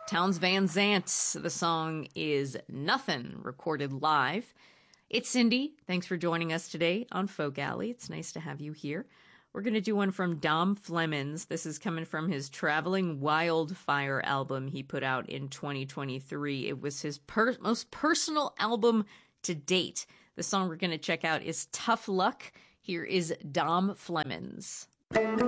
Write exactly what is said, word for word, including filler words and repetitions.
Towns Van Zandt. The song is Nothing, recorded live. It's Cindy. Thanks for joining us today on Folk Alley. It's nice to have you here. We're going to do one from Dom Flemons. This is coming from his Traveling Wildfire album he put out in twenty twenty-three. It was his per- most personal album to date. The song we're going to check out is Tough Luck. Here is Dom Flemons.